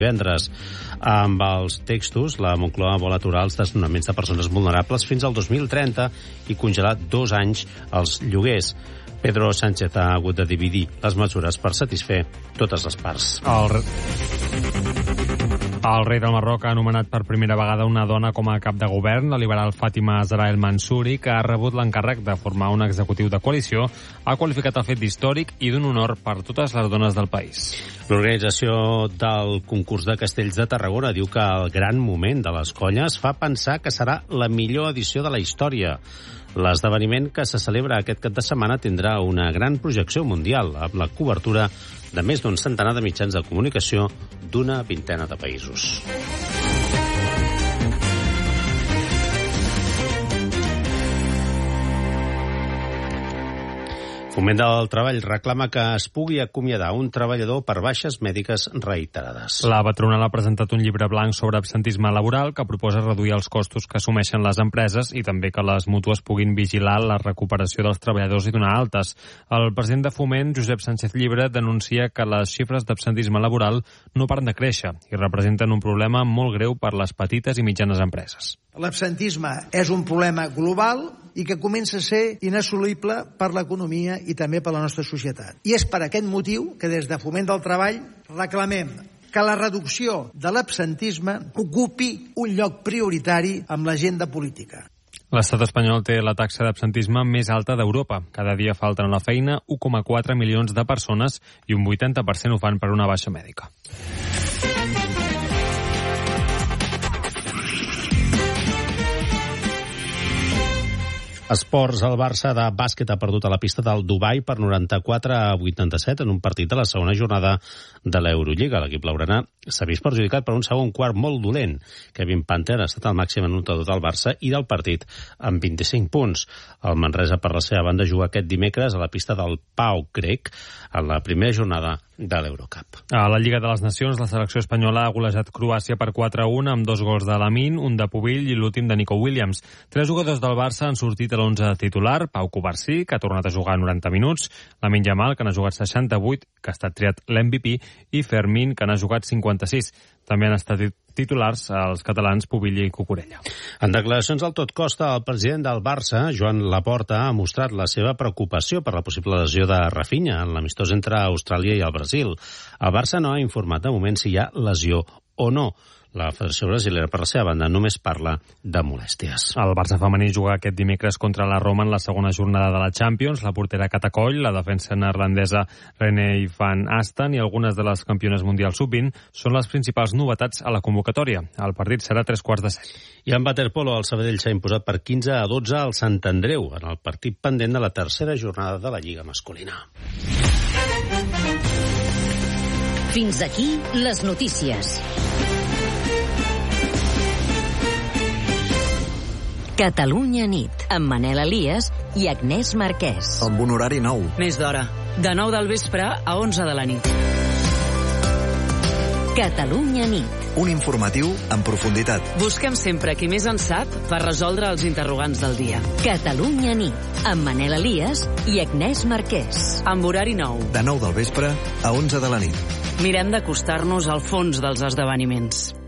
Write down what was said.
divendres. Amb els textos, la Moncloa vol aturar els desnonaments de persones vulnerables fins al 2030 i congelar 2 anys els lloguers. Pedro Sánchez ha hagut de dividir les mesures per satisfer totes les parts. El rei del Marroc ha anomenat per primera vegada una dona com a cap de govern. La liberal Fàtima Zahra El Mansouri, que ha rebut l'encàrrec de formar un executiu de coalició, ha qualificat el fet d'històric i d'un honor per totes les dones del país. L'organització del concurs de Castells de Tarragona diu que el gran moment de les colles fa pensar que serà la millor edició de la història. L'esdeveniment que se celebra aquest cap de setmana tindrà una gran projecció mundial amb la cobertura de més d'un centenar de mitjans de comunicació d'una vintena de països. Foment del Treball reclama que es pugui acomiadar un treballador per baixes mèdiques reiterades. La patronal ha presentat un llibre blanc sobre absentisme laboral que proposa reduir els costos que assumeixen les empreses i també que les mútues puguin vigilar la recuperació dels treballadors i donar altes. El president de Foment, Josep Sánchez Llibre, denuncia que les xifres d'absentisme laboral no paren de créixer i representen un problema molt greu per les petites i mitjanes empreses. L'absentisme és un problema global i que comença a ser inassolible per l'economia i també per la nostra societat. I és per aquest motiu que des de Foment del Treball reclamem que la reducció de l'absentisme ocupi un lloc prioritari amb l'agenda política. L'estat espanyol té la taxa d'absentisme més alta d'Europa. Cada dia falten a la feina 1,4 milions de persones i un 80% ho fan per una baixa mèdica. Esports, el Barça de bàsquet ha perdut a la pista del Dubai per 94-87 en un partit de la segona jornada de l'Eurolliga. L'equip blaugrana s'ha vist perjudicat per un segon quart molt dolent. Kevin Panther ha estat el màxim anotador del Barça i del partit amb 25 punts. El Manresa, per la seva banda, juga aquest dimecres a la pista del Pau Grec en la primera jornada de l'Eurocup. A la Lliga de les Nacions, la selecció espanyola ha golejat Croàcia per 4-1 amb 2 gols de Lamine, un de Pubill i l'últim de Nico Williams. 3 jugadors del Barça han sortit a l'11 titular: Pau Covarsí, que ha tornat a jugar 90 minuts, Lamine Yamal, que n'ha jugat 68, que ha estat triat l'MVP, i Fermín, que n'ha jugat 56. També han estat titulars els catalans Pubill i Cucurella. En declaracions al Tot Costa, el president del Barça, Joan Laporta, ha mostrat la seva preocupació per la possible lesió de Rafinha en l'amistós entre Austràlia i el Brasil. El Barça no ha informat de moment si hi ha lesió o no. La Federació Brasilera, per la seva banda, només parla de molèsties. El Barça femení juga aquest dimecres contra la Roma en la segona jornada de la Champions. La portera Cata Coll, la defensa neerlandesa René van Asten i algunes de les campiones mundials sub-20 són les principals novetats a la convocatòria. El partit serà a 7:45. I en waterpolo, el Sabadell s'ha imposat per 15-12 al Sant Andreu en el partit pendent de la tercera jornada de la Lliga masculina. Fins aquí les notícies. Catalunya nit, amb Manel Elias i Agnès Marquès. Amb un horari nou. Més d'hora, de 9 del vespre a 11 de la nit. Catalunya nit. Un informatiu en profunditat. Busquem sempre qui més en sap per resoldre els interrogants del dia. Catalunya nit, amb Manel Elias i Agnès Marquès. Amb horari nou. De 9 del vespre a 11 de la nit. Mirem d'acostar-nos al fons dels esdeveniments.